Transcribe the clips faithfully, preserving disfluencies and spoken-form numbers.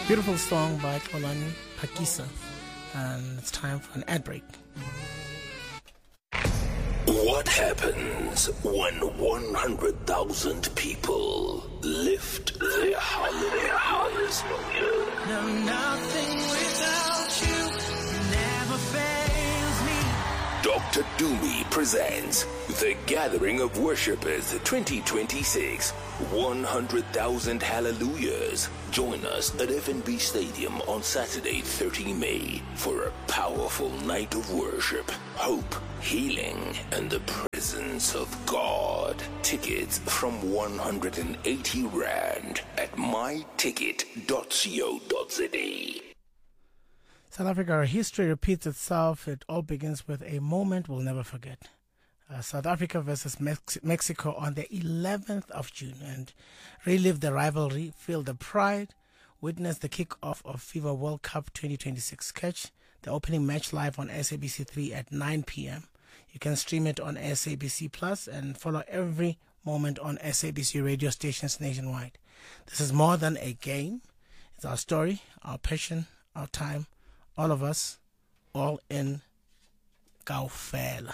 Beautiful song by Xolani Phakisa, and it's time for an ad break. What happens when one hundred thousand people lift their hallelujahs? No, nothing without you never fails me. Doctor Dumi presents The Gathering of Worshippers twenty twenty-six. one hundred thousand hallelujahs. Join us at F N B Stadium on Saturday, the thirtieth of May, for a powerful night of worship, hope, healing, and the presence of God. Tickets from one hundred eighty rand at my ticket dot co dot za. South Africa, our history repeats itself. It all begins with a moment we'll never forget. Uh, South Africa versus Mex- Mexico on the eleventh of June, and relive the rivalry, feel the pride, witness the kick-off of FIFA World Cup twenty twenty-six. Catch the opening match live on S A B C three at nine p.m. You can stream it on S A B C Plus and follow every moment on S A B C radio stations nationwide. This is more than a game. It's our story, our passion, our time, all of us, all in Kaufela.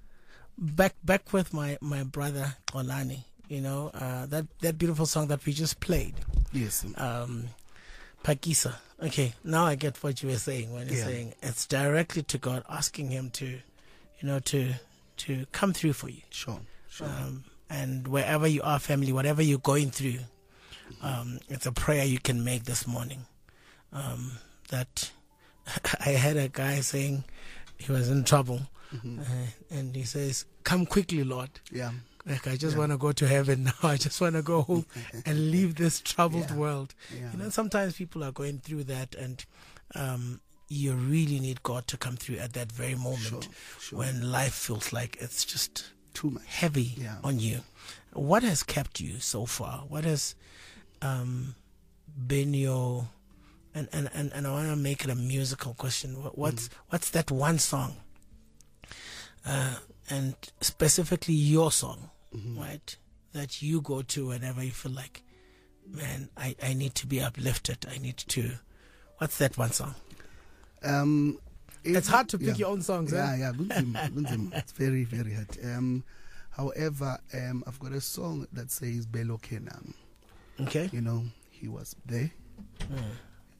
Back back with my, my brother Xolani, you know, uh, that, that beautiful song that we just played. Yes. Um, Phakisa. Okay, now I get what you were saying when you're Yeah. saying it's directly to God, asking Him to, you know, to to come through for you. Sure, sure. Um, and wherever you are, family, whatever you're going through, um, it's a prayer you can make this morning. Um, that I had a guy saying he was in trouble. Mm-hmm. Uh, and he says, "Come quickly, Lord. Yeah. Like, I just Yeah. want to go to heaven now. I just want to go home and leave this troubled Yeah. world." Yeah. You know, sometimes people are going through that, and um, you really need God to come through at that very moment Sure, sure. when life feels like it's just Too much. heavy Yeah. on you. What has kept you so far? What has um, been your... And, and, and, and I want to make it a musical question. What, what's Mm. what's that one song? Uh, and specifically your song, Mm-hmm. right? That you go to whenever you feel like, man, I, I need to be uplifted. I need to... What's that one song? Um, it- It's hard to pick yeah. your own songs, Yeah, eh? yeah. kunzima, kunzima. It's very, very hard. Um, however, um, I've got a song that says Belo Kenam. Okay. You know, he was there. Mm.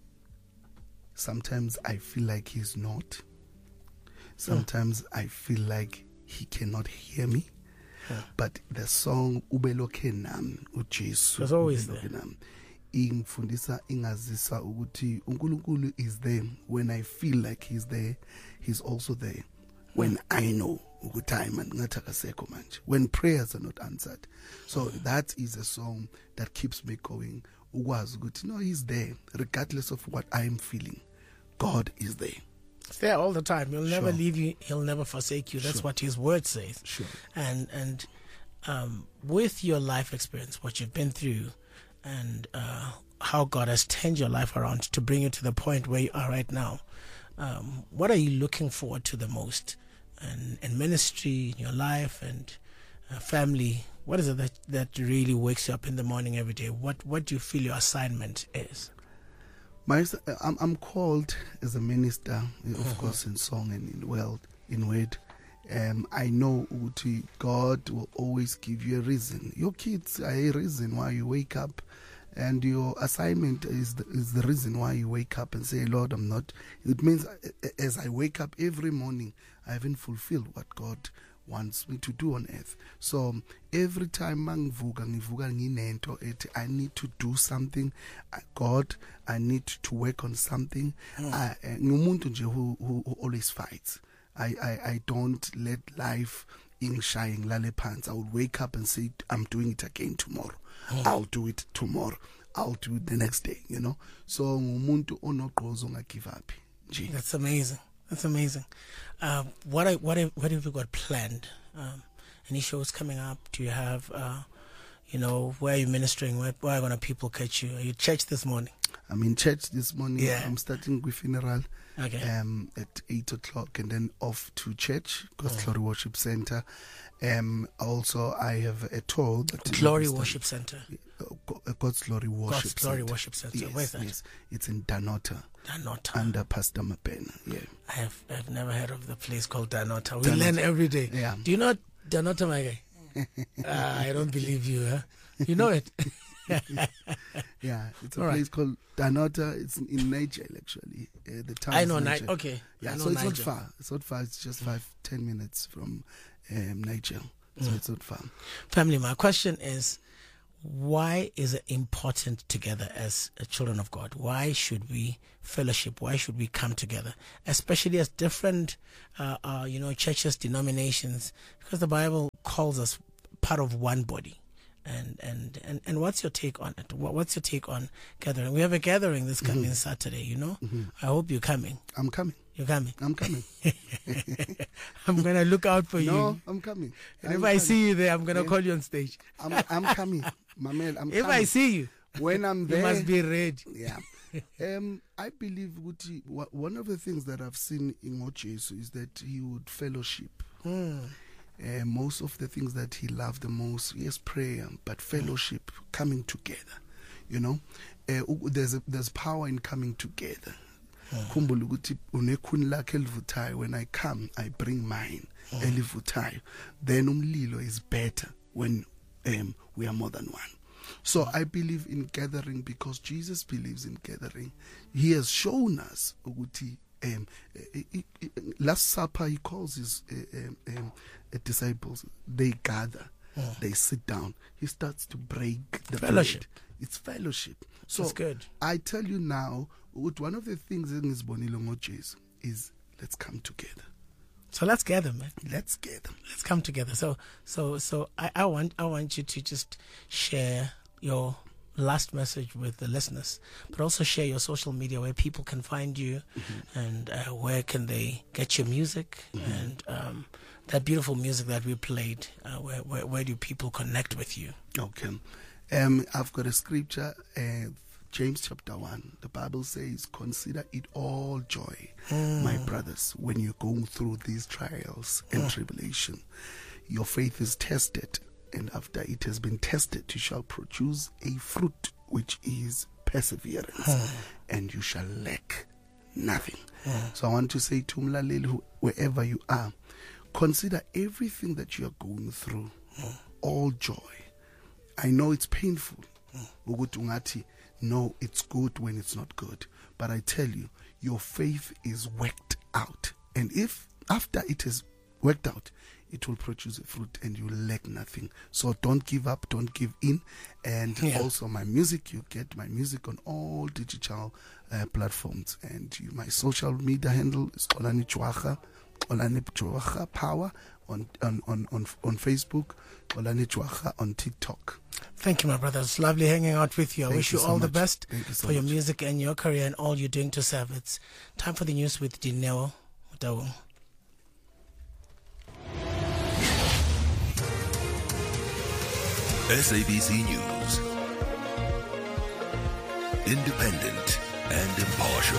Sometimes I feel like he's not. Sometimes I feel like he cannot hear me. Yeah. But the song Ubeloke Nam uJesu It's always Ubeloke there. Nam ingifundisa ingazisa ukuthi uNkulunkulu is there when I feel like he's there. He's also there when I know ukuthi hayi man ngathi akasekho manje, when prayers are not answered. So that is a song that keeps me going. Ukwazi ukuthi no, he's there regardless of what I am feeling. God is there. It's there all the time. He'll never Sure. leave you. He'll never forsake you. That's Sure. what His word says. Sure. And and um, with your life experience, what you've been through, and uh, how God has turned your life around to bring you to the point where you are right now, um, what are you looking forward to the most? And in ministry, in your life, and uh, family, what is it that, that really wakes you up in the morning every day? What what do you feel your assignment is? My, I'm, I'm called as a minister, of course, in song and in word. In word, um, I know ukuthi God will always give you a reason. Your kids are a reason why you wake up, and your assignment is the, is the reason why you wake up and say, "Lord, I'm not." It means uh, as I wake up every morning, I haven't fulfilled what God wants me to do on earth. So every time mangivuka ngivuka nginento ethi I need to do something. I- God, I need to work on something. I- eh, Ngumuntu nje who, who who always fights. I, I, I don't let life ingishaya ngilale phansi. I will wake up and say I'm doing it again tomorrow. I'll do it tomorrow. I'll do it the next day, you know. So ngumuntu onogqozo nga give up nje. That's amazing. That's amazing. Uh, what I, what I, what have you got planned? Um, any shows coming up? Do you have, uh, you know, where are you ministering? Where, where are going to people catch you? Are you church this morning? I'm in church this morning. Yeah. I'm starting with funeral Okay. um, at eight o'clock and then off to church, God's Mm. Glory Worship Center. Um, also, I have a tour. That Glory is- Worship Center. uh, Go- uh, God's Glory Worship God's Glory Center. Worship Center. Yes, Where's that? yes. It's in Danota, Danota. under Pastor Mapena. Yeah. I have I've never heard of the place called Danota. We Danota. learn every day. Yeah. Do you know Danota, my guy? Ah, I don't believe you, huh? You know it. Yeah, it's a All right. place called Danota. It's in, in Niger, actually. Uh, the town I is know, Ni- Niger. okay. Yeah, I know so it's Niger. not far. It's not far. It's just five, ten minutes from um, Niger. So Mm. it's not far. Family, my question is, why is it important together as uh, children of God? Why should we fellowship? Why should we come together? Especially as different, uh, uh, you know, churches, denominations, because the Bible calls us part of one body. And, and, and, and what's your take on it? What, what's your take on gathering? We have a gathering this coming Mm-hmm. Saturday, you know? I hope you're coming. I'm coming. You're coming. I'm coming. I'm going to look out for No, you. I'm coming. And I'm if I coming. see you there, I'm going to Yeah. call you on stage. I'm, I'm coming. My man, I'm If coming. I see you, when I'm there, you must be ready. Yeah. Um, I believe Guti, wha- one of the things that I've seen in Ojesu is that he would fellowship. Hmm. Uh, most of the things that he loved the most, yes, prayer, but fellowship, coming together. You know, uh, u- there's a, there's power in coming together. Khumbula ukuthi unekhuni lakhe elivuthayo. When I come, I bring mine elivuthayo. Then umlilo is better when um, we are more than one. So I believe in gathering because Jesus believes in gathering. He has shown us ukuthi um, eh, eh, eh, Last Supper, he calls his uh, um, um, uh, disciples. They gather, they sit down. He starts to break the Fellowship. bread. It's fellowship. So That's good. I tell you now, what one of the things in this Bonilo Moches is let's come together. So let's gather, man. Let's gather. Let's come together. So, so, so I, I want, I want you to just share your last message with the listeners, but also share your social media where people can find you, Mm-hmm. and uh, where can they get your music, Mm-hmm. and um, that beautiful music that we played. Uh, where, where, where do people connect with you? Okay. Um, I've got a scripture, uh, James chapter one. The Bible says, "Consider it all joy, my brothers, when you're going through these trials and tribulation. Your faith is tested, and after it has been tested, you shall produce a fruit which is perseverance, and you shall lack nothing." So I want to say to Mlaleli, wherever you are, consider everything that you are going through all joy. I know it's painful. Ukuthi ungathi, no, it's good when it's not good. But I tell you, your faith is worked out. And if after it is worked out, it will produce a fruit and you lack nothing. So don't give up, don't give in. And Yeah. also my music, you get my music on all digital uh, platforms. And you, my social media handle is Olani Chwacha, Olani Chwacha Power on, on, on, on, on Facebook, Olani Chwacha on TikTok. Thank you, my brother. It's lovely hanging out with you. I Thank wish you you so all the much. best Thank you so for your much. music and your career and all you're doing to serve. It's time for the news with Dineo Mutawu. S A B C News. Independent and impartial.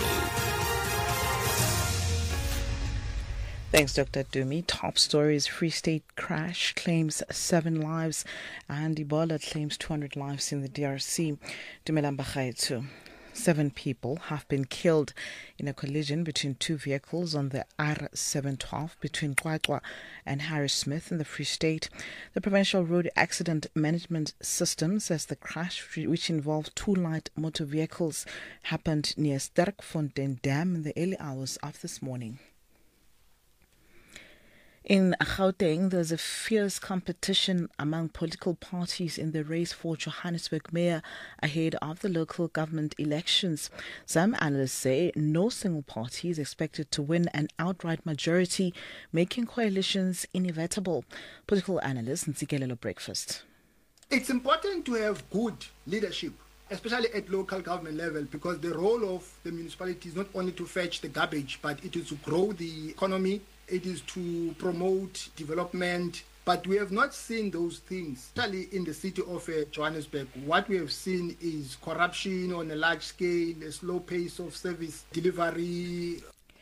Thanks, Doctor Dumi. Top stories: Free State crash claims seven lives, and Ebola claims two hundred lives in the D R C. Dumelang Bagaetso. Seven people have been killed in a collision between two vehicles on the R seven twelve between Qwaqwa and Harrismith in the Free State. The Provincial Road Accident Management System says the crash, which involved two light motor vehicles, happened near Sterkfontein Dam in the early hours of this morning. In Gauteng, there's a fierce competition among political parties in the race for Johannesburg mayor ahead of the local government elections. Some analysts say no single party is expected to win an outright majority, making coalitions inevitable. Political analyst Ntsikelelo Breakfast. It's important to have good leadership, especially at local government level, because the role of the municipality is not only to fetch the garbage, but it is to grow the economy, it is to promote development, But we have not seen those things, especially in the city of uh, Johannesburg. What we have seen is corruption on a large scale, a slow pace of service delivery.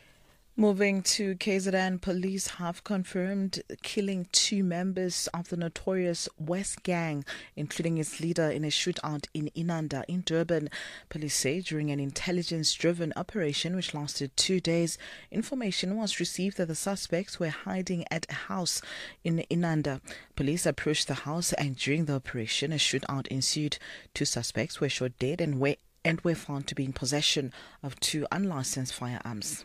Moving to K Z N, police have confirmed killing two members of the notorious West Gang, including its leader, in a shootout in Inanda in Durban. Police say during an intelligence-driven operation which lasted two days, information was received that the suspects were hiding at a house in Inanda. Police approached the house and during the operation, a shootout ensued. Two suspects were shot dead and were, and were found to be in possession of two unlicensed firearms.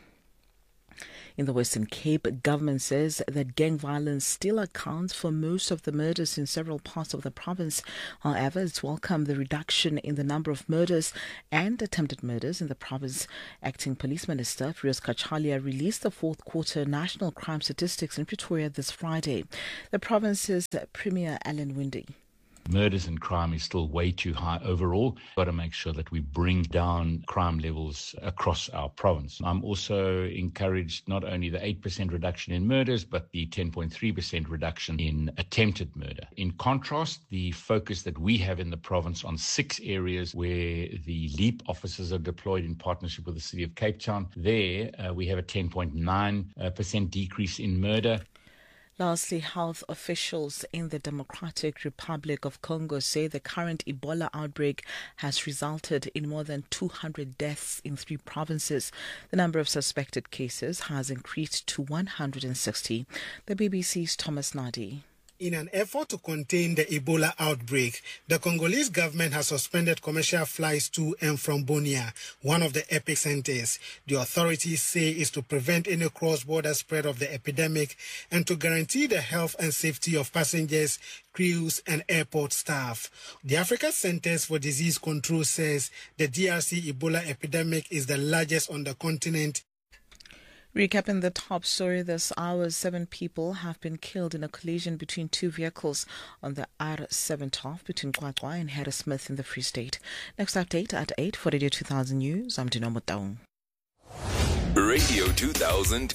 In the Western Cape, government says that gang violence still accounts for most of the murders in several parts of the province. However, it's welcomed the reduction in the number of murders and attempted murders in the province. Acting Police Minister Firoz Kachalia released the fourth quarter national crime statistics in Pretoria this Friday. The province's Premier Alan Winde. Murders and crime is still way too high overall. We've got to make sure that we bring down crime levels across our province. I'm also encouraged not only the eight percent reduction in murders, but the ten point three percent reduction in attempted murder. In contrast, the focus that we have in the province on six areas where the LEAP officers are deployed in partnership with the City of Cape Town, there uh, we have a ten point nine percent decrease in murder. Lastly, health officials in the Democratic Republic of Congo say the current Ebola outbreak has resulted in more than two hundred deaths in three provinces. The number of suspected cases has increased to one hundred sixty. The B B C's Thomas Nadi. In an effort to contain the Ebola outbreak, the Congolese government has suspended commercial flights to and from Bunia, one of the epicenters. The authorities say is to prevent any cross-border spread of the epidemic and to guarantee the health and safety of passengers, crews and airport staff. The Africa Centers for Disease Control says the D R C Ebola epidemic is the largest on the continent. Recapping the top story this hour, seven people have been killed in a collision between two vehicles on the R seven twelve between Kwakwa and Harrismith in the Free State. Next update at eight for Radio two thousand News. I'm Dino Motong. Radio two thousand